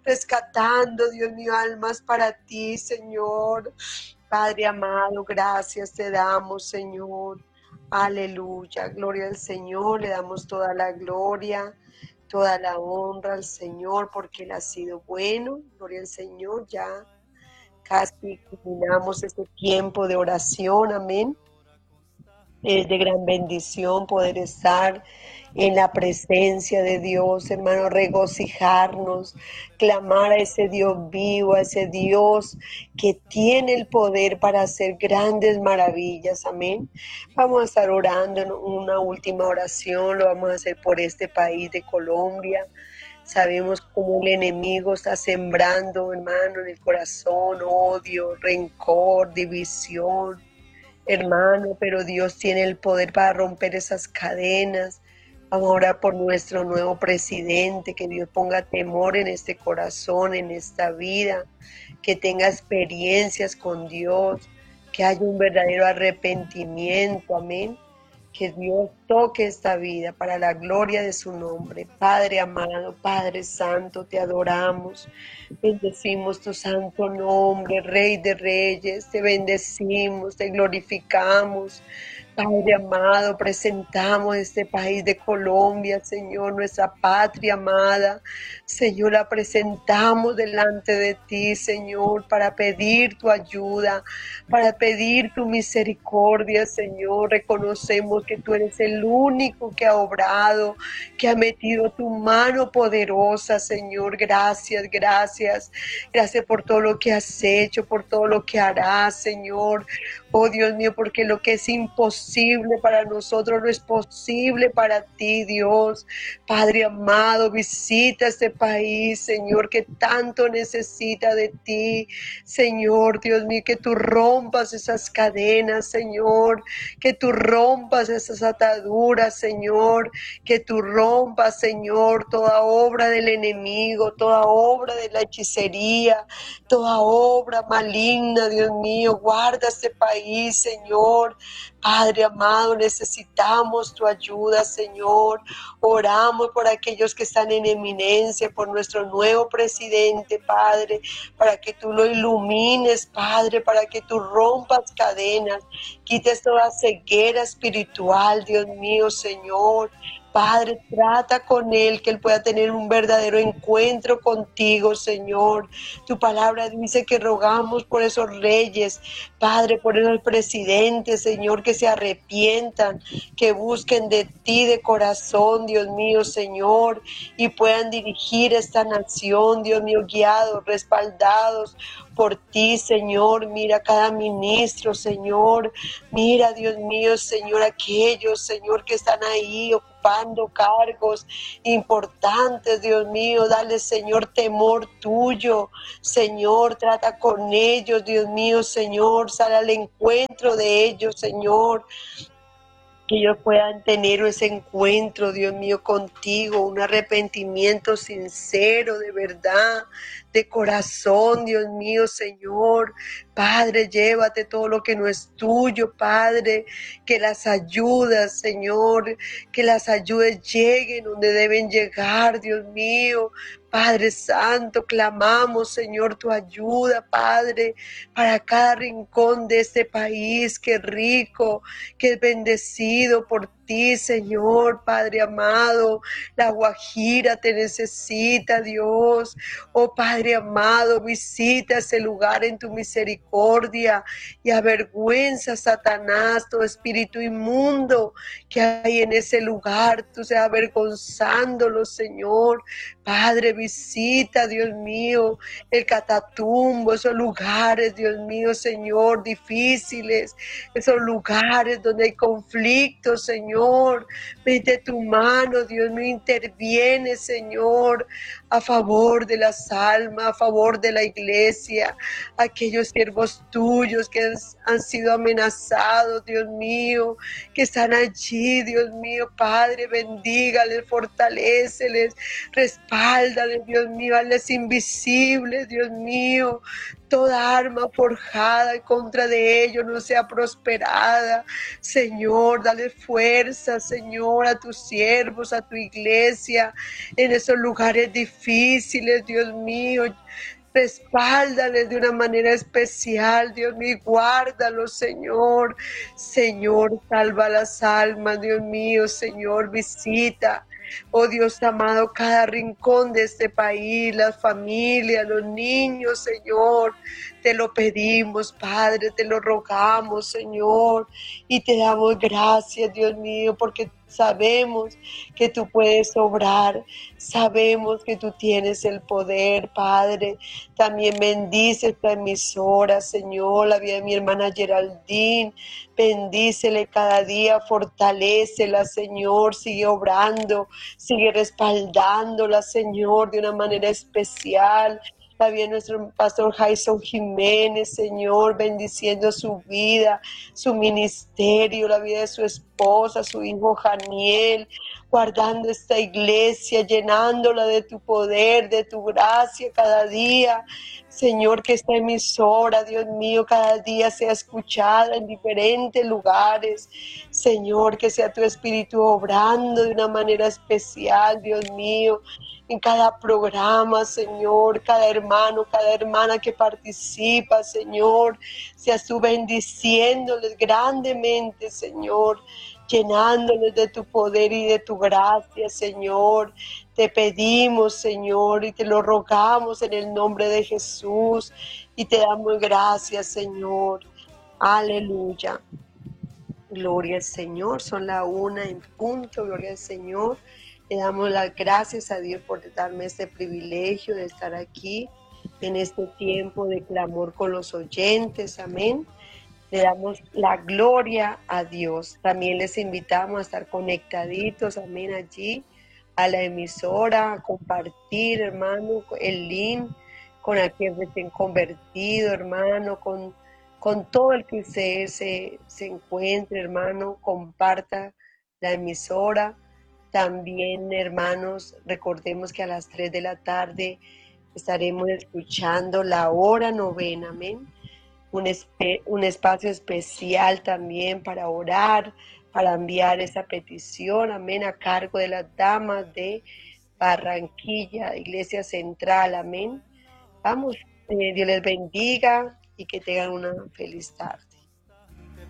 rescatando, Dios mío, almas para ti, Señor. Padre amado, gracias te damos, Señor. Aleluya, gloria al Señor, le damos toda la gloria, toda la honra al Señor, porque Él ha sido bueno. Gloria al Señor, ya casi culminamos este tiempo de oración, amén. Es de gran bendición poder estar en la presencia de Dios, hermano, regocijarnos, clamar a ese Dios vivo, a ese Dios que tiene el poder para hacer grandes maravillas, amén. Vamos a estar orando en una última oración, lo vamos a hacer por este país de Colombia. Sabemos cómo el enemigo está sembrando, hermano, en el corazón odio, rencor, división, hermano, pero Dios tiene el poder para romper esas cadenas. Vamos a orar por nuestro nuevo presidente, que Dios ponga temor en este corazón, en esta vida, que tenga experiencias con Dios, que haya un verdadero arrepentimiento, amén. Que Dios toque esta vida para la gloria de su nombre. Padre amado, Padre santo, te adoramos. Bendecimos tu santo nombre, Rey de Reyes. Te bendecimos, te glorificamos. Padre amado, presentamos este país de Colombia, Señor, nuestra patria amada. Señor, la presentamos delante de ti, Señor, para pedir tu ayuda, para pedir tu misericordia, Señor. Reconocemos que tú eres el único que ha obrado, que ha metido tu mano poderosa, Señor. Gracias, gracias. Gracias por todo lo que has hecho, por todo lo que harás, Señor. Oh Dios mío, porque lo que es imposible para nosotros no es posible para ti, Dios. Padre amado, visita este país, Señor, que tanto necesita de ti. Señor, Dios mío, que tú rompas esas cadenas, Señor, que tú rompas esas ataduras, Señor, que tú rompas, Señor, toda obra del enemigo, toda obra de la hechicería, toda obra maligna, Dios mío. Guarda este país, Señor. Padre amado, necesitamos tu ayuda, Señor. Oramos por aquellos que están en eminencia, por nuestro nuevo presidente, Padre, para que tú lo ilumines, Padre, para que tú rompas cadenas, quites toda ceguera espiritual, Dios mío, Señor. Padre, trata con él, que él pueda tener un verdadero encuentro contigo, Señor. Tu palabra dice que rogamos por esos reyes, Padre, por esos presidentes, Señor, que se arrepientan, que busquen de ti de corazón, Dios mío, Señor, y puedan dirigir esta nación, Dios mío, guiados, respaldados por ti, Señor. Mira cada ministro, Señor. Mira, Dios mío, Señor, aquellos, Señor, que están ahí ocupando cargos importantes, Dios mío. Dale, Señor, temor tuyo. Señor, trata con ellos, Dios mío, Señor. Sal al encuentro de ellos, Señor. Que ellos puedan tener ese encuentro, Dios mío, contigo, un arrepentimiento sincero, de verdad, de corazón, Dios mío, Señor. Padre, llévate todo lo que no es tuyo, Padre, que las ayudas, Señor, que las ayudas lleguen donde deben llegar, Dios mío. Padre Santo, clamamos, Señor, tu ayuda, Padre, para cada rincón de este país, que rico, que es bendecido por ti, Señor, Padre amado. La Guajira te necesita, Dios. Oh Padre amado, visita ese lugar en tu misericordia y avergüenza, Satanás, todo espíritu inmundo que hay en ese lugar. Tú seas avergonzándolo, Señor. Padre, visita, Dios mío, el Catatumbo, esos lugares, Dios mío, Señor, difíciles, esos lugares donde hay conflictos, Señor. Mete tu mano, Dios mío, interviene, Señor, a favor de las almas, a favor de la iglesia, aquellos siervos tuyos que han sido amenazados, Dios mío, que están allí, Dios mío, Padre, bendígales, fortaléceles, respáldales, Dios mío, hazles invisibles, Dios mío. Toda arma forjada en contra de ellos no sea prosperada. Señor, dale fuerza. fuerza, Señor, a tus siervos, a tu iglesia, en esos lugares difíciles, Dios mío. Respáldales de una manera especial, Dios mío, guárdalos, Señor. Señor, salva las almas, Dios mío, Señor, visita. Oh Dios amado, cada rincón de este país, las familias, los niños, Señor, te lo pedimos, Padre, te lo rogamos, Señor, y te damos gracias, Dios mío, porque sabemos que tú puedes obrar, sabemos que tú tienes el poder, Padre. También bendice esta emisora, Señor, la vida de mi hermana Geraldine. Bendícele cada día, fortalécela, Señor, sigue obrando, sigue respaldándola, Señor, de una manera especial. La vida de nuestro pastor Jason Jiménez, Señor, bendiciendo su vida, su ministerio, la vida de su esposa, su hijo Janiel, guardando esta iglesia, llenándola de tu poder, de tu gracia cada día. Señor, que esta emisora, Dios mío, cada día sea escuchada en diferentes lugares. Señor, que sea tu espíritu obrando de una manera especial, Dios mío, en cada programa, Señor, cada hermano, cada hermana que participa, Señor, seas tú bendiciéndoles grandemente, Señor, llenándoles de tu poder y de tu gracia, Señor. Te pedimos, Señor, y te lo rogamos en el nombre de Jesús, y te damos gracias, Señor. Aleluya. Gloria al Señor, son la 1:00 gloria al Señor. Le damos las gracias a Dios por darme este privilegio de estar aquí en este tiempo de clamor con los oyentes, amén. Le damos la gloria a Dios. También les invitamos a estar conectaditos, amén, allí a la emisora, a compartir, hermano, el link con aquel recién convertido, hermano, con todo el que usted se encuentre, hermano, comparta la emisora. También, hermanos, recordemos que a las 3 de la tarde estaremos escuchando la hora novena, amén. Un espacio especial también para orar, para enviar esa petición, amén, a cargo de las damas de Barranquilla, Iglesia Central, amén. Vamos, Dios les bendiga y que tengan una feliz tarde.